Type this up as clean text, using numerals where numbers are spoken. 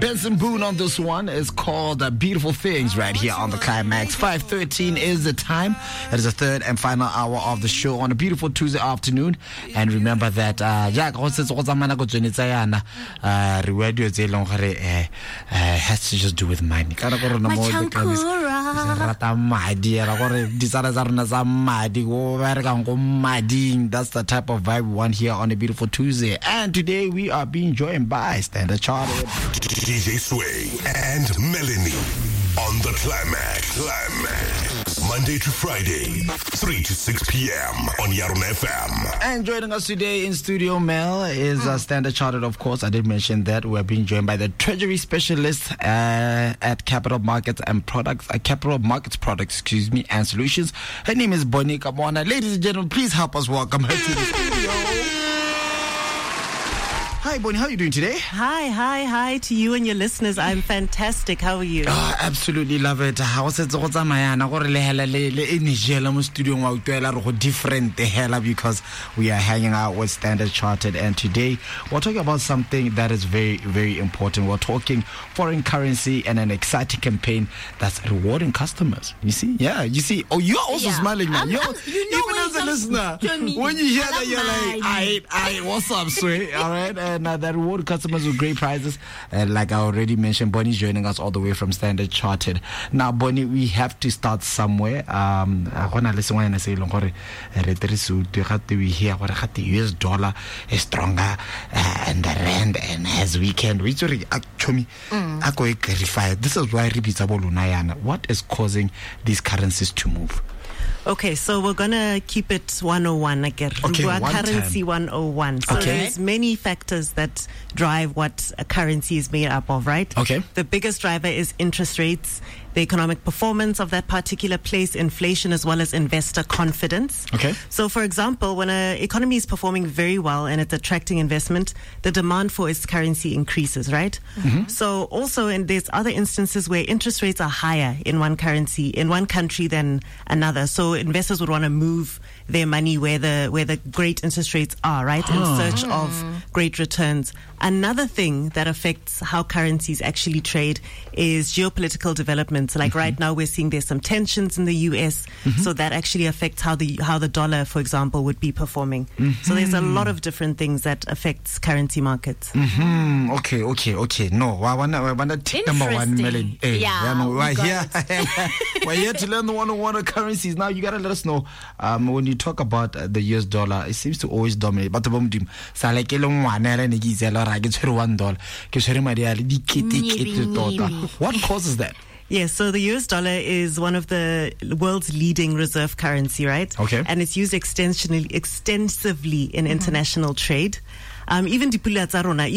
Benson Boone on this one is called Beautiful Things right here on the Climax. 5:13 is the time. It is the third and final hour of the show on a beautiful Tuesday afternoon. And remember that has to just do with money. That's the type of vibe we want here on a beautiful Tuesday. And today we are being joined by Standard Chartered, DJ Sway and Melanie on the Climax. Monday to Friday, 3 to 6 p.m. on Yarun FM. And joining us today in studio, Mel, is Standard Chartered, of course. I did mention that we're being joined by the Treasury Specialist at Capital Markets and Products, Capital Markets Products, and Solutions. Her name is Bonnie Kamwana. Ladies and gentlemen, please help us welcome her to the studio. Hi, Bonnie. How are you doing today? Hi to you and your listeners. I'm fantastic. How are you? Absolutely love it. Because we are hanging out with Standard Chartered, and today we're talking about something that is very, very important. We're talking foreign currency and an exciting campaign that's rewarding customers. You see? Yeah, you see. Oh, you're also smiling now. Even as a listener, when you hear that, you're like, what's up, Sway? All right. And that reward customers with great prizes. And like I already mentioned, Bonnie's joining us all the way from Standard Chartered. Now, Bonnie, we have to start somewhere. We hear what the US dollar is stronger and the rand and has weakened. This is why what is causing these currencies to move? Okay, so we're going to keep it 101 again. Okay, currency 101. So there's many factors that drive what a currency is made up of, right? Okay. The biggest driver is interest rates, the economic performance of that particular place, inflation, as well as investor confidence. Okay. So, for example, when an economy is performing very well and it's attracting investment, the demand for its currency increases, right? Mm-hmm. So, also, there's other instances where interest rates are higher in one country than another. So, investors would want to move their money where the great interest rates are, right? In search of great returns. Another thing that affects how currencies actually trade is geopolitical developments. Like right now, we're seeing there's some tensions in the US, so that actually affects how the dollar, for example, would be performing. So there's a lot of different things that affects currency markets. Okay. No, I wanna take number 1 million. We're here to learn the 101 of currencies. Now you gotta let us know when you talk about the US dollar, it seems to always dominate. But $1. What causes that? Yes, so the US dollar is one of the world's leading reserve currency, right? Okay. And it's used extensively in international trade. Even